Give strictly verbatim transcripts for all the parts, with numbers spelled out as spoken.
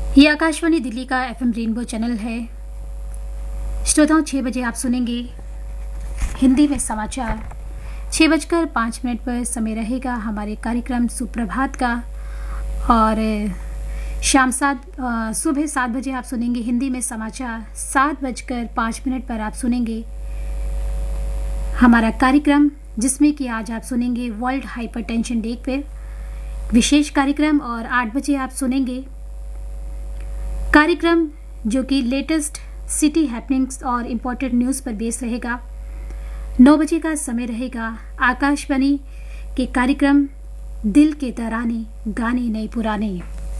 ये आकाशवाणी दिल्ली का FM rainbow channel है। श्रोताओं, छः बजे आप सुनेंगे हिंदी में समाचार। छः बजकर पाँच मिनट पर समय रहेगा हमारे कार्यक्रम सुप्रभात का, और शाम सात सुबह सात बजे आप सुनेंगे हिंदी में समाचार। सात बजकर पाँच मिनट पर आप सुनेंगे हमारा कार्यक्रम, जिसमें कि आज आप सुनेंगे वर्ल्ड हाइपरटेंशन डे पे विशेष कार्यक्रम। और आठ बजे आप सुनेंगे कार्यक्रम जो कि लेटेस्ट सिटी हैपनिंग्स और इम्पोर्टेंट न्यूज़ पर बेस रहेगा। नौ बजे का समय रहेगा आकाशवाणी के कार्यक्रम दिल के तराने, गाने नए पुराने।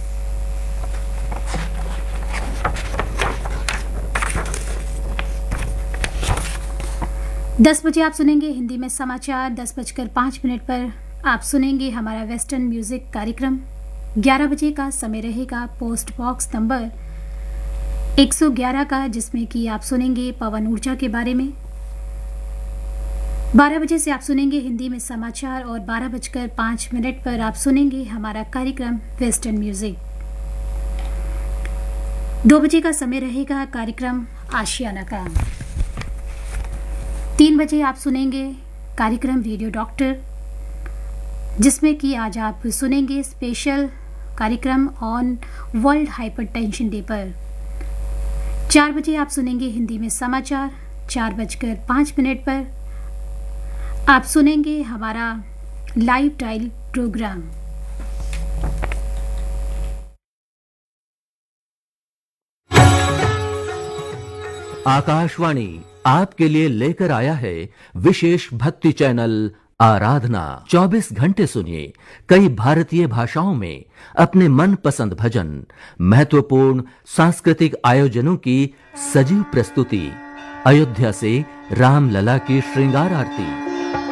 दस बजे आप सुनेंगे हिंदी में समाचार। दस बजकर पाँच मिनट पर आप सुनेंगे हमारा वेस्टर्न म्यूजिक कार्यक्रम। ग्यारह बजे का समय रहेगा पोस्ट बॉक्स नंबर एक सौ ग्यारह का, जिसमें कि आप सुनेंगे पवन ऊर्जा के बारे में। बारह बजे से आप सुनेंगे हिंदी में समाचार, और बारह बजकर पाँच मिनट पर आप सुनेंगे हमारा कार्यक्रम वेस्टर्न म्यूजिक। दो बजे का समय रहेगा कार्यक्रम आशियाना का। तीन बजे आप सुनेंगे कार्यक्रम रेडियो डॉक्टर, जिसमें कि आज आप सुनेंगे स्पेशल कार्यक्रम ऑन वर्ल्ड हाइपरटेंशन डे पर। चार बजे आप सुनेंगे हिंदी में समाचार। चार बजकर पाँच मिनट पर आप सुनेंगे हमारा लाइव डायल प्रोग्राम। आकाशवाणी आपके लिए लेकर आया है विशेष भक्ति चैनल आराधना। चौबीस घंटे सुनिए कई भारतीय भाषाओं में अपने मनपसंद भजन, महत्वपूर्ण सांस्कृतिक आयोजनों की सजीव प्रस्तुति, अयोध्या से रामलला की श्रृंगार आरती,